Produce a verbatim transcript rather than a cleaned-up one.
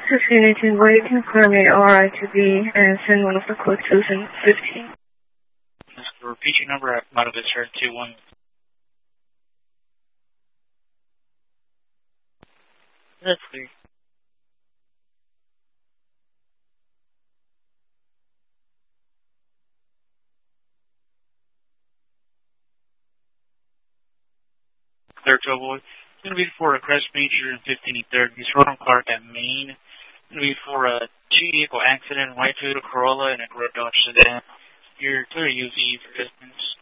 to Phoenix, where you can confirm your R I to be and send one of the code two thousand fifteen. Repeat your number at Model Vista two one. That's clear. Clear to avoid. It's going to be for a Crest Major and fifteen third. He's from Clark at Maine. It's going to be for a two-vehicle accident, white Toyota Corolla and a Group Dodge sedan. You're clear U V for distance.